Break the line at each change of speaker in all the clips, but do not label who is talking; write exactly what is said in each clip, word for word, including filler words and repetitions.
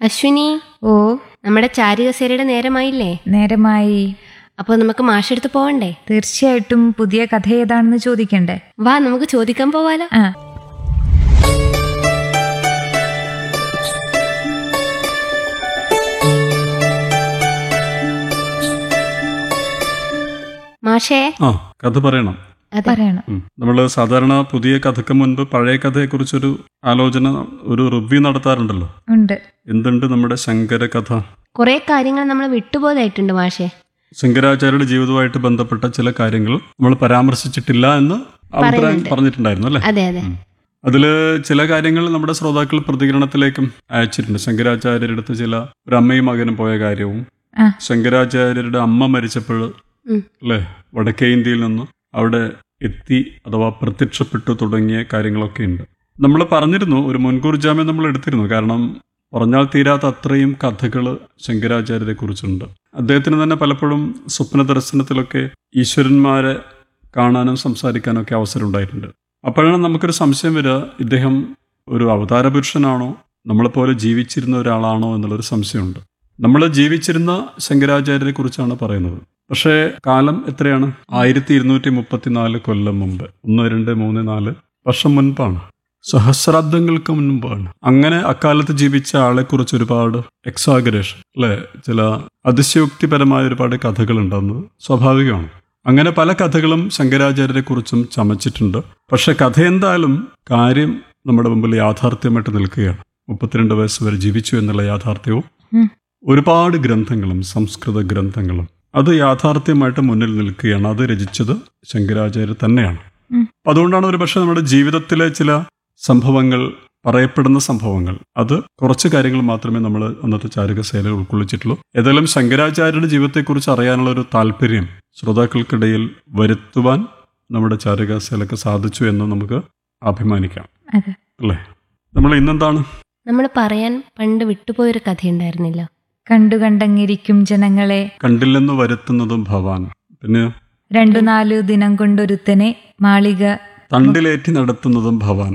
അശ്വിനി,
ഓ,
നമ്മുടെ ചാരുകസേരയുടെ നേരമായില്ലേ?
നേരമായി.
അപ്പോൾ നമുക്ക് മാഷെടുത്ത് പോവണ്ടേ?
തീർച്ചയായിട്ടും പുതിയ കഥ ഏതാണെന്ന് ചോദിക്കണ്ടേ?
വാ, നമുക്ക് ചോദിക്കാൻ പോവാലോ.
ആ,
മാഷേ,
ആ കഥ പറയണം.
അതെ,
പറയണം.
നമ്മൾ സാധാരണ പുതിയ കഥയ്ക്ക് മുൻപ് പഴയ കഥയെക്കുറിച്ചൊരു ആലോചന, ഒരു റിവ്യൂ നടത്താറുണ്ടല്ലോ.
ഉണ്ട്.
എന്തുണ്ട് നമ്മുടെ ശങ്കര കഥ?
കുറെ കാര്യങ്ങൾ നമ്മൾ വിട്ടുപോയതായിട്ടുണ്ട് മാഷേ.
ശങ്കരാചാര്യരുടെ ജീവിതവുമായിട്ട് ബന്ധപ്പെട്ട ചില കാര്യങ്ങൾ നമ്മൾ പരാമർശിച്ചിട്ടില്ല എന്ന് അഭിപ്രായം
പറയുന്നുണ്ട്.
പറഞ്ഞിട്ടുണ്ടായിരുന്നു അല്ലേ?
അതെ അതെ,
അതിൽ ചില കാര്യങ്ങൾ നമ്മുടെ ശ്രോതാക്കൾ പ്രതികരണത്തിലേക്കും അയച്ചിട്ടുണ്ട്. ശങ്കരാചാര്യരുടെ അടുത്ത് ചില ഒരു അമ്മയും മകനും പോയ കാര്യവും,
ആ.
ശങ്കരാചാര്യരുടെ അമ്മ മരിച്ചപ്പോൾ
ഉം.
അല്ലേ വടക്കേ ഇന്ത്യയിൽ നിന്ന് അവിടെ എത്തി അഥവാ പ്രത്യക്ഷപ്പെട്ടു തുടങ്ങിയ കാര്യങ്ങളൊക്കെ ഉണ്ട്. നമ്മൾ പറഞ്ഞിരുന്നു, ഒരു മുൻകൂർ ജാമ്യം നമ്മൾ എടുത്തിരുന്നു. കാരണം പറഞ്ഞാൽ തീരാത്ത അത്രയും കഥകൾ ശങ്കരാചാര്യരെ കുറിച്ചുണ്ട്. അദ്ദേഹത്തിന് തന്നെ പലപ്പോഴും സ്വപ്ന ദർശനത്തിലൊക്കെ ഈശ്വരന്മാരെ കാണാനും സംസാരിക്കാനും ഒക്കെ അവസരം ഉണ്ടായിട്ടുണ്ട്. അപ്പോഴാണ് നമുക്കൊരു സംശയം വരിക, ഇദ്ദേഹം ഒരു അവതാര പുരുഷനാണോ, നമ്മളെപ്പോലെ ജീവിച്ചിരുന്ന ഒരാളാണോ എന്നുള്ളൊരു സംശയമുണ്ട്. നമ്മൾ ജീവിച്ചിരുന്ന ശങ്കരാചാര്യരെ കുറിച്ചാണ് പറയുന്നത്. പക്ഷേ കാലം എത്രയാണ്? ആയിരത്തി ഇരുന്നൂറ്റി മുപ്പത്തിനാല് കൊല്ലം മുമ്പ്, ഒന്ന് രണ്ട് മൂന്ന് നാല് വർഷം മുൻപാണ്, സഹസ്രാബ്ദങ്ങൾക്ക് മുൻപാണ്. അങ്ങനെ അക്കാലത്ത് ജീവിച്ച ആളെക്കുറിച്ച് ഒരുപാട് എക്സാഗറേഷൻ അല്ലെ, ചില അതിശയോക്തിപരമായ ഒരുപാട് കഥകളുണ്ടെന്ന് സ്വാഭാവികമാണ്. അങ്ങനെ പല കഥകളും ശങ്കരാചാര്യരെ കുറിച്ചും ചമച്ചിട്ടുണ്ട്. പക്ഷെ കഥ എന്തായാലും കാര്യം നമ്മുടെ മുമ്പിൽ യാഥാർത്ഥ്യമായിട്ട് നിൽക്കുകയാണ്. മുപ്പത്തിരണ്ട് വയസ്സ് വരെ ജീവിച്ചു എന്നുള്ള യാഥാർത്ഥ്യവും ഒരുപാട് ഗ്രന്ഥങ്ങളും സംസ്കൃത ഗ്രന്ഥങ്ങളും അത് യാഥാർത്ഥ്യമായിട്ട് മുന്നിൽ നിൽക്കുകയാണ്. അത് രചിച്ചത് ശങ്കരാചാര്യർ തന്നെയാണ്. അതുകൊണ്ടാണ് ഒരു പക്ഷേ നമ്മുടെ ജീവിതത്തിലെ ചില സംഭവങ്ങൾ, പറയപ്പെടുന്ന സംഭവങ്ങൾ, അത് കുറച്ച് കാര്യങ്ങൾ മാത്രമേ നമ്മൾ അന്നത്തെ ചാരുകസേനയിൽ ഉൾക്കൊള്ളിച്ചിട്ടുള്ളൂ. ഏതായാലും ശങ്കരാചാര്യരുടെ ജീവിതത്തെക്കുറിച്ച് അറിയാനുള്ള ഒരു താല്പര്യം ശ്രോതാക്കൾക്കിടയിൽ വരുത്തുവാൻ നമ്മുടെ ചാരുകസേനയ്ക്ക് സാധിച്ചു എന്ന് നമുക്ക് അഭിമാനിക്കാം അല്ലേ? നമ്മൾ ഇന്നെന്താണ്
നമ്മൾ പറയാൻ പണ്ട് വിട്ടുപോയൊരു കഥയുണ്ടായിരുന്നില്ല?
കണ്ടു കണ്ടങ്ങിരിക്കും ജനങ്ങളെ
കണ്ടില്ലെന്ന് വരുത്തുന്നതും ഭവാൻ. പിന്നെ
രണ്ടു നാലു ദിനം കൊണ്ടൊരുത്തനെ മാളിക
തണ്ടിലേറ്റി നടത്തുന്നതും ഭവാൻ.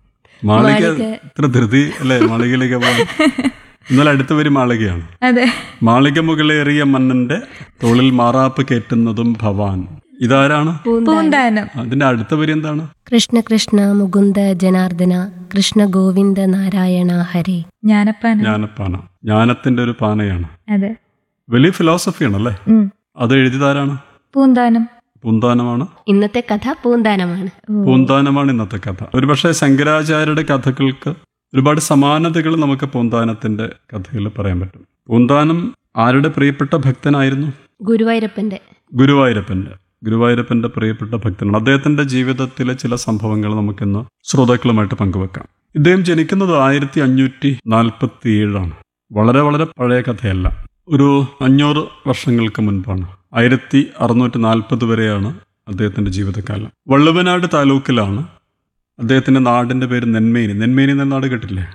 മാളിക ഇത്ര ധൃതി അല്ലേ മാളികയിലേക്ക് പോകാൻ? എന്നാൽ അടുത്ത വരി മാളികയാണ്.
അതെ,
മാളിക മുകളേറിയ മന്നന്റെ തോളിൽ മാറാപ്പ് കയറ്റുന്നതും ഭവാൻ. ഇതാരാണ്?
പൂന്താനം.
അതിന്റെ അടുത്ത വരി എന്താണ്?
കൃഷ്ണ കൃഷ്ണ മുകുന്ദ ജനാർദ്ദന കൃഷ്ണ ഗോവിന്ദ നാരായണ ഹരേ.
ജ്ഞാനപ്പാന.
ജ്ഞാനപ്പാന. ജ്ഞാനത്തിന്റെ ഒരു പാനയാണ്.
അതെ.
വലിയ ഫിലോസഫിയാണല്ലേ.
ഉം.
അത് എഴുതിയതാരാണ്?
പൂന്താനം.
പൂന്താനമാണ്.
ഇന്നത്തെ കഥ പൂന്താനമാണ്.
പൂന്താനമാണ് ഇന്നത്തെ കഥ. ഒരുപക്ഷെ ശങ്കരാചാര്യരുടെ കഥകൾക്ക് ഒരുപാട് സമാനതകൾ നമുക്ക് പൂന്താനത്തിന്റെ കഥയിൽ പറയാൻ പറ്റും. പൂന്താനം ആരുടെ പ്രിയപ്പെട്ട ഭക്തനായിരുന്നു?
ഗുരുവായൂരപ്പന്റെ.
ഗുരുവായൂരപ്പന്റെ. ഗുരുവായൂരപ്പന്റെ പ്രിയപ്പെട്ട ഭക്തനാണ്. അദ്ദേഹത്തിന്റെ ജീവിതത്തിലെ ചില സംഭവങ്ങൾ നമുക്കിന്ന് ശ്രോതാക്കളുമായിട്ട് പങ്കുവെക്കാം. ഇദ്ദേഹം ജനിക്കുന്നത് ആയിരത്തി അഞ്ഞൂറ്റി നാൽപ്പത്തി ഏഴാണ്. വളരെ വളരെ പഴയ കഥയല്ല, ഒരു അഞ്ഞൂറ് വർഷങ്ങൾക്ക് മുൻപാണ്. ആയിരത്തി അറുന്നൂറ്റി നാൽപ്പത് വരെയാണ് അദ്ദേഹത്തിന്റെ ജീവിതകാലം. വള്ളുവനാട് താലൂക്കിലാണ്. അദ്ദേഹത്തിന്റെ നാടിന്റെ പേര് നെന്മേനി. നെന്മേനി എന്ന നാട് കേട്ടില്ലേ?